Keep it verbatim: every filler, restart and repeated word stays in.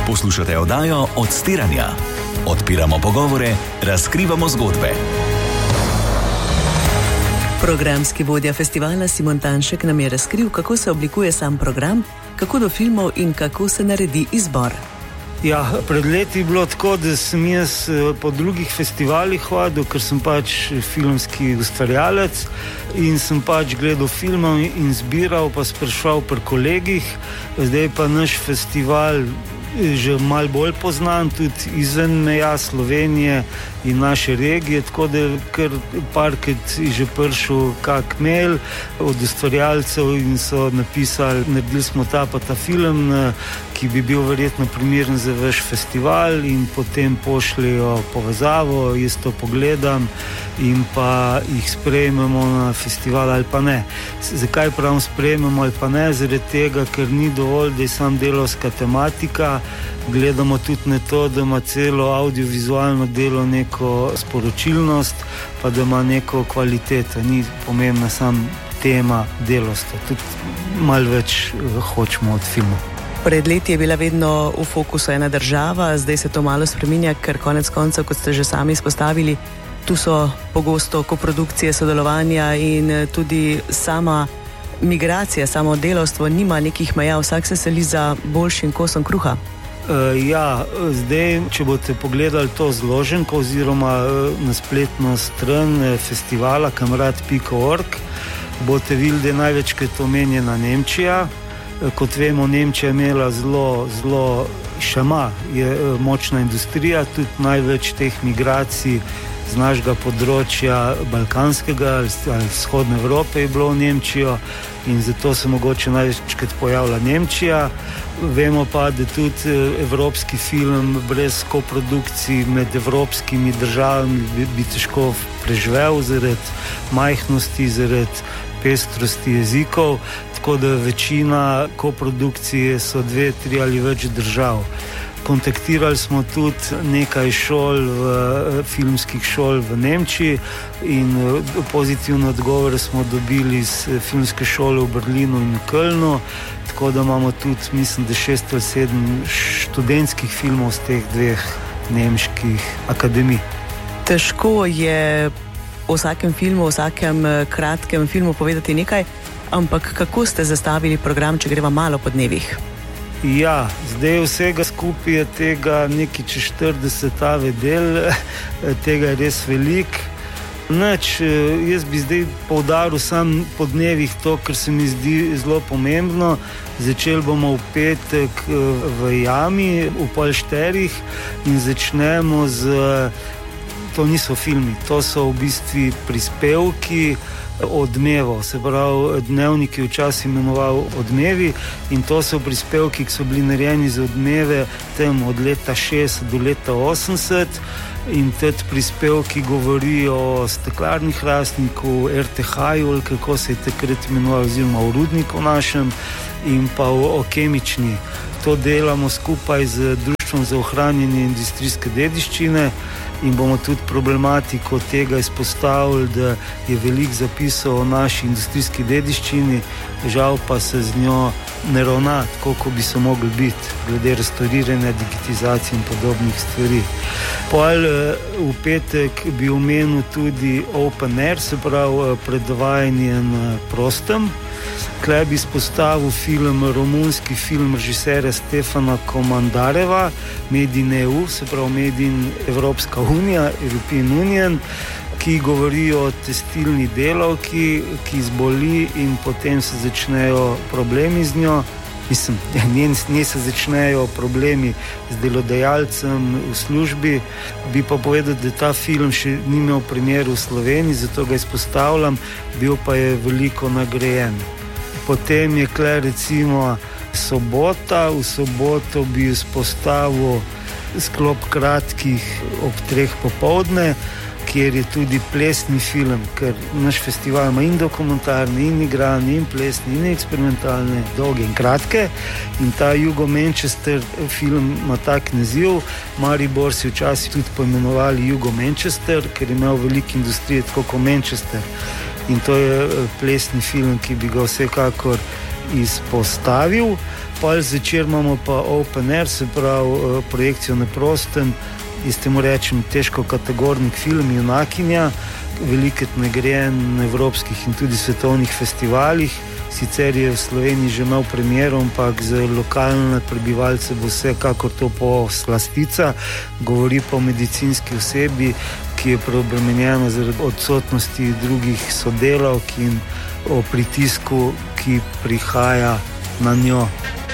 Poslušate oddajo Odstiranja. Odpiramo pogovore, razkrivamo zgodbe. Programski vodja festivala Simon Tanšek nam je razkril, kako se oblikuje sam program, kako do filmov in kako se naredi izbor. Ja, pred leti je bilo tako, da sem jaz po drugih festivalih hodil, ker sem pač filmski ustvarjalec in sem pač gledal filmov in zbiral, pa spraševal pri kolegih. Zdaj pa naš festival že malo bolj poznan tudi izven meja Slovenije in naše regije, tako da kar parkrat je že prišel kak mail od ustvarjalcev in so napisali, naredili smo ta pa ta film, ki bi bil verjetno primeren za vaš festival, in potem pošljajo povezavo, jaz to pogledam in pa jih sprejmemo na festival ali pa ne. Zakaj pravim sprejmemo ali pa ne? Zaradi tega, ker ni dovolj, da je sam delovska tematika, gledamo tudi na to, da ima celo audiovizualno delo neko sporočilnost, pa da ima neko kvaliteto, ni pomembna sam tema delostva, tudi malo več hočemo od filmov. Pred leti je bila vedno v fokusu ena država, zdaj se to malo spreminja, ker konec koncev, kot ste že sami izpostavili, tu so pogosto koprodukcije, sodelovanja in tudi sama migracija, samo delavstvo nima nekih meja, vsak se seli za boljšim kosom kruha. Uh, ja, zdaj, če boste pogledali to zloženko oziroma uh, na spletno stran uh, festivala kamrad pika org, boste videli, da je največkrat omenjena Nemčija. Uh, kot vemo, Nemčija je imela zelo, zelo, še ima, je uh, močna industrija, tudi največ teh migracij z našega področja balkanskega ali vzhodne Evrope je bilo v Nemčijo in zato se mogoče največkrat pojavlja Nemčija. Vemo pa, da tudi evropski film brez koprodukcij med evropskimi državami bi, bi težko preživel zaradi majhnosti, zaradi pestrosti jezikov, tako da večina koprodukcije so dve, tri ali več držav. Kontaktirali smo tudi nekaj šol, v, filmskih šol v Nemčiji in pozitivne odgovore smo dobili iz filmske šole v Berlinu in v Kölnu, tako da imamo tudi, mislim, da šest ali sedem študentskih filmov z teh dveh nemških akademij. Težko je o vsakem filmu, o vsakem kratkem filmu povedati nekaj, ampak kako ste zastavili program, če greva malo po dnevih? Ja, zdaj vsega skupaj je tega nekaj čez štirideset del, tega je res velik. Nič, jaz bi zdaj poudaril sam po dnevih to, kar se mi zdi zelo pomembno. Začeli bomo v petek v Jami, v pol šterih in začnemo z, to niso filmi, to so v bistvu prispevki odmevov, se pravi dnevnik je včasih imenoval Odmevi in to so prispevki, ki so bili narejeni za odmeve tem od leta šestdeset do leta osemdeset in tudi prispevki govorijo o steklarni hrastniku, er te haju, kako se je takrat imenoval, oziroma o rudniku našem in pa o, o kemični. To delamo skupaj z Društvom za ohranjanje industrijske dediščine in bomo tudi problematiko tega izpostavili, da je veliko zapisov o naši industrijski dediščini, žal pa se z njo ne ravna tako, kot bi se mogli biti, glede restauriranja, digitizacije in podobnih stvari. Pol v petek bi omenil tudi Open Air, se pravi predvajanje na prostem. Tukaj bi izpostavil film, romunski film režiserja Stefana Komandareva, Made in E U, se pravi Made in Evropska unija, European Union, ki govori o tekstilni delavki, ki zboli in potem se začnejo problemi z njo. Mislim, nje se začnejo problemi z delodajalcem v službi. Bi pa povedal, da ta film še ni imel primeru v Sloveniji, zato ga izpostavljam, bil pa je veliko nagrajen. Potem je kle recimo sobota, v soboto bi izpostavil sklop kratkih ob treh popoldne, kjer je tudi plesni film, ker naš festival ima in dokumentarne, in igrane, in plesne, in eksperimentalne, dolge in kratke. In ta Jugo Manchester film ima tak naziv. Maribor si včasih tudi poimenovali Jugo Manchester, ker je imel veliko industrije, tako kot Manchester. In to je plesni film, ki bi ga vsekakor izpostavil. pol zvečer imamo pa open air, se pravi projekcijo na prostem, jaz temu rečem težko kategornik film Junakinja, veliko nagrajen na evropskih in tudi svetovnih festivalih. Sicer je v Sloveniji že imel premiero, ampak za lokalne prebivalce bo vsekakor to poslastica. Govori pa o medicinski osebi, ki je preobremenjena zaradi odsotnosti drugih sodelavk in o pritisku, ki prihaja na njo.